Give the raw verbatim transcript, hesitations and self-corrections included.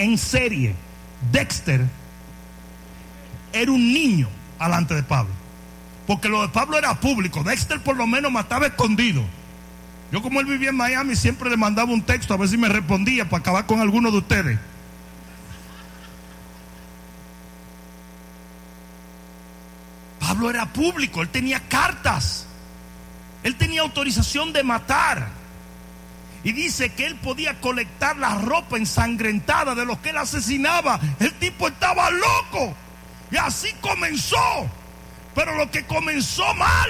en serie. Dexter era un niño alante de Pablo, porque lo de Pablo era público. Dexter por lo menos mataba escondido. Yo, como él vivía en Miami, siempre le mandaba un texto a ver si me respondía para acabar con alguno de ustedes. Pablo era público, él tenía cartas, él tenía autorización de matar, y dice que él podía colectar la ropa ensangrentada de los que él asesinaba. El tipo estaba loco, y así comenzó. Pero lo que comenzó mal